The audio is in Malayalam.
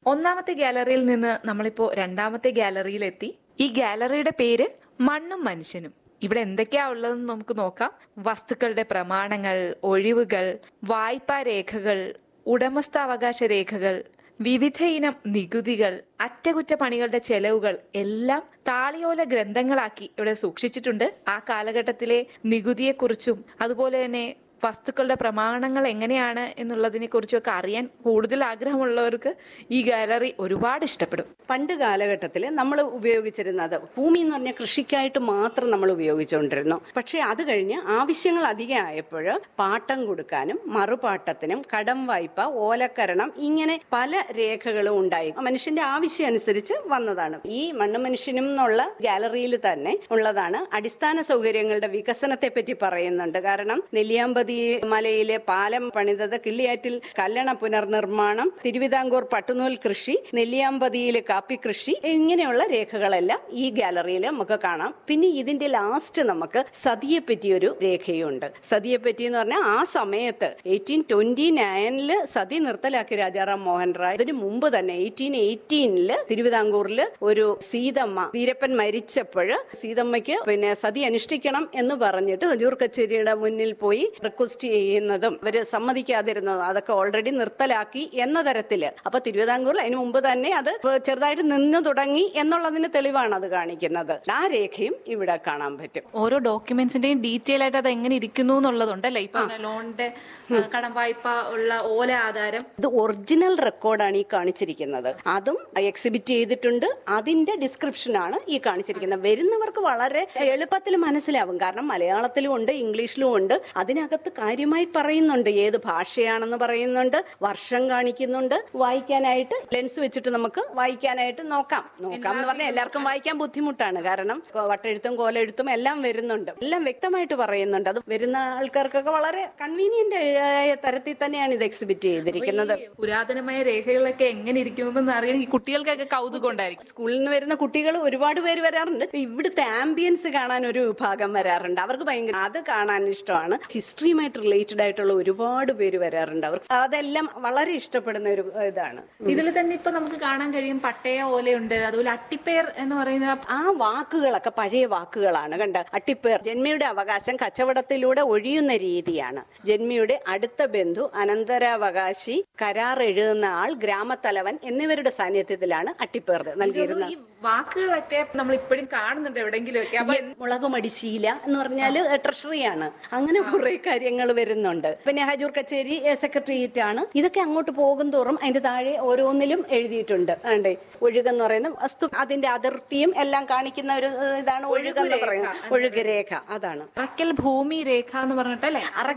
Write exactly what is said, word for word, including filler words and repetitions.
ഒന്നാമത്തെ ഗാലറിയിൽ നിന്ന് നമ്മളിപ്പോ രണ്ടാമത്തെ ഗാലറിയിലെത്തി. ഈ ഗാലറിയുടെ പേര് മണ്ണും മനുഷ്യനും. ഇവിടെ എന്തൊക്കെയാ ഉള്ളതെന്ന് നമുക്ക് നോക്കാം. വസ്തുക്കളുടെ പ്രമാണങ്ങൾ, ഒഴിവുകൾ, വായ്പാ രേഖകൾ, ഉടമസ്ഥാവകാശ രേഖകൾ, വിവിധ ഇനം നികുതികൾ, അറ്റകുറ്റപ്പണികളുടെ ചെലവുകൾ എല്ലാം താളിയോല ഗ്രന്ഥങ്ങളാക്കി ഇവിടെ സൂക്ഷിച്ചിട്ടുണ്ട്. ആ കാലഘട്ടത്തിലെ നികുതിയെക്കുറിച്ചും അതുപോലെ തന്നെ വസ്തുക്കളുടെ പ്രമാണങ്ങൾ എങ്ങനെയാണ് എന്നുള്ളതിനെ കുറിച്ചൊക്കെ അറിയാൻ കൂടുതൽ ആഗ്രഹമുള്ളവർക്ക് ഈ ഗാലറി ഒരുപാട് ഇഷ്ടപ്പെടും. പണ്ട് കാലഘട്ടത്തിൽ നമ്മൾ ഉപയോഗിച്ചിരുന്നത് ഭൂമി എന്ന് പറഞ്ഞാൽ കൃഷിക്കായിട്ട് മാത്രം നമ്മൾ ഉപയോഗിച്ചുകൊണ്ടിരുന്നു. പക്ഷേ അത് കഴിഞ്ഞ് ആവശ്യങ്ങൾ അധികം ആയപ്പോൾ പാട്ടം കൊടുക്കാനും മറുപാട്ടത്തിനും കടം വായ്പ, ഓലക്കരണം, ഇങ്ങനെ പല രേഖകളും ഉണ്ടായി. മനുഷ്യന്റെ ആവശ്യം അനുസരിച്ച് വന്നതാണ്. ഈ മണ്ണ് മനുഷ്യനും എന്നുള്ള ഗാലറിയിൽ തന്നെ ഉള്ളതാണ്. അടിസ്ഥാന സൗകര്യങ്ങളുടെ വികസനത്തെ പറ്റി പറയുന്നുണ്ട്. കാരണം നെല്ലിയാമ്പതി മലയിലെ പാലം പണിതത്, കിള്ളിയാറ്റിൽ കല്ലണ പുനർനിർമ്മാണം, തിരുവിതാംകൂർ പട്ടുനൂൽ കൃഷി, നെല്ലിയാമ്പതിയിലെ കാപ്പി കൃഷി, ഇങ്ങനെയുള്ള രേഖകളെല്ലാം ഈ ഗാലറിയിൽ നമുക്ക് കാണാം. പിന്നെ ഇതിന്റെ ലാസ്റ്റ് നമുക്ക് സതിയെ പറ്റിയൊരു രേഖയുണ്ട്. സതിയെ പറ്റി എന്ന് പറഞ്ഞാൽ ആ സമയത്ത് എയ്റ്റീൻ ട്വന്റി നയനില് സതി നിർത്തലാക്കി രാജാറാം മോഹൻ റായ്. ഇതിനു മുമ്പ് തന്നെ എയ്റ്റീൻ എയ്റ്റീനില് തിരുവിതാംകൂറിൽ ഒരു സീതമ്മ, വീരപ്പൻ മരിച്ചപ്പോൾ സീതമ്മയ്ക്ക് പിന്നെ സതി അനുഷ്ഠിക്കണം എന്ന് പറഞ്ഞിട്ട് ഹജൂർ കച്ചേരിയുടെ മുന്നിൽ പോയി റിക്വസ്റ്റ് ചെയ്യുന്നതും അവര് സമ്മതിക്കാതിരുന്നതും അതൊക്കെ ഓൾറെഡി നിർത്തലാക്കി എന്ന തരത്തില്. അപ്പൊ തിരുവിതാംകൂറിൽ അതിന് മുമ്പ് തന്നെ അത് ചെറുതായിട്ട് നിന്ന് തുടങ്ങി എന്നുള്ളതിന് തെളിവാണ് അത് കാണിക്കുന്നത്. ആ രേഖയും ഇവിടെ കാണാൻ പറ്റും. ഓരോ ഡോക്യുമെന്റ്സിന്റെയും ഡീറ്റെയിൽ ആയിട്ട് അത് എങ്ങനെ ഇരിക്കുന്നു എന്നുള്ളതുണ്ടല്ലേ. ഇപ്പൊ ലോണിന്റെ കടം വായ്പ ഉള്ള ഓല ആധാരം, ഇത് ഒറിജിനൽ റെക്കോർഡാണ് ഈ കാണിച്ചിരിക്കുന്നത്. അതും എക്സിബിറ്റ് ചെയ്തിട്ടുണ്ട്. അതിന്റെ ഡിസ്ക്രിപ്ഷനാണ് ഈ കാണിച്ചിരിക്കുന്നത്. വരുന്നവർക്ക് വളരെ എളുപ്പത്തിൽ മനസ്സിലാവും. കാരണം മലയാളത്തിലും ഉണ്ട്, ഇംഗ്ലീഷിലും ഉണ്ട്. അതിനകത്ത് കാര്യമായി പറയുന്നുണ്ട്, ഏത് ഭാഷയാണെന്ന് പറയുന്നുണ്ട്, വർഷം കാണിക്കുന്നുണ്ട്. വായിക്കാനായിട്ട് ലെൻസ് വെച്ചിട്ട് നമുക്ക് വായിക്കാനായിട്ട് നോക്കാം. നോക്കാം എന്ന് പറഞ്ഞാൽ എല്ലാവർക്കും വായിക്കാൻ ബുദ്ധിമുട്ടാണ്. കാരണം വട്ടെഴുത്തും കോലെഴുത്തും എല്ലാം വരുന്നുണ്ട്. എല്ലാം വ്യക്തമായിട്ട് പറയുന്നുണ്ട്. അത് വരുന്ന ആൾക്കാർക്കൊക്കെ വളരെ കൺവീനിയന്റ് ആയ തരത്തിൽ തന്നെയാണ് ഇത് എക്സിബിറ്റ് ചെയ്തിരിക്കുന്നത്. പുരാതനമായ രേഖകളൊക്കെ എങ്ങനെ ഇരിക്കുമെന്ന് അറിയാൻ ഈ കുട്ടികൾക്കൊക്കെ കൗതുകം ഉണ്ടായിരിക്കും. സ്കൂളിൽ നിന്ന് വരുന്ന കുട്ടികൾ ഒരുപാട് പേര് വരാറുണ്ട്. ഇവിടുത്തെ ആംബിയൻസ് കാണാൻ ഒരു വിഭാഗം വരാറുണ്ട്. അവർക്ക് ഭയങ്കര അത് കാണാൻ ഇഷ്ടമാണ്. ഹിസ്റ്ററിയുമായിട്ട് റിലേറ്റഡ് ആയിട്ടുള്ള ഒരുപാട് പേര് വരാറുണ്ട്. അവർക്ക് അതെല്ലാം വളരെ ഇഷ്ടപ്പെടുന്ന ഒരു ഇതാണ്. ഇതിൽ തന്നെ ഇപ്പൊ നമുക്ക് കാണാൻ കഴിയും പട്ടയ ഓലയുണ്ട്, അതുപോലെ അട്ടിപ്പേർ എന്ന് പറയുന്ന ആ വാക്കുകളൊക്കെ പഴയ വാക്കുകളാണ്. കണ്ട, അട്ടിപ്പേർ ജന്മിയുടെ അവകാശം കച്ചവടത്തിലൂടെ ഒഴിയുന്ന രീതിയാണ്. ജന്മിയുടെ അടുത്ത ബന്ധു, അനന്തരാവകാശി, കരാർ എഴുതുന്ന ആൾ, ഗ്രാമത്തലവൻ എന്നിവരുടെ സാന്നിധ്യത്തിലാണ് അട്ടിപ്പേർ നൽകിയിരുന്നത്. ഈ വാക്കുകളൊക്കെ നമ്മൾ ഇപ്പോഴും കാണുന്നുണ്ട് എവിടെയെങ്കിലും ഒക്കെ. മുളകുമടിശീല എന്ന് പറഞ്ഞാല് ട്രഷറിയാണ്. അങ്ങനെ കുറെ കാര്യങ്ങൾ വരുന്നുണ്ട്. പിന്നെ ഹജൂർ കച്ചേരി സെക്രട്ടേറിയറ്റ് ആണ്. ഇതൊക്കെ അങ്ങോട്ട് പോകും തോറും അതിന്റെ താഴെ ഓരോന്നിലും എഴുതിയിട്ടുണ്ട്. ആണ്ടേ ഒഴുകെന്ന് പറയുന്ന വസ്തു, അതിന്റെ അതിർത്തിയും എല്ലാം കാണിക്കുന്ന ഒരു ഇതാണ് ഒഴുകെന്ന് പറയുന്നത്. ഒഴുകരേഖ അതാണ്. അറക്കൽ ഭൂമി രേഖ എന്ന് പറഞ്ഞിട്ടല്ലേ.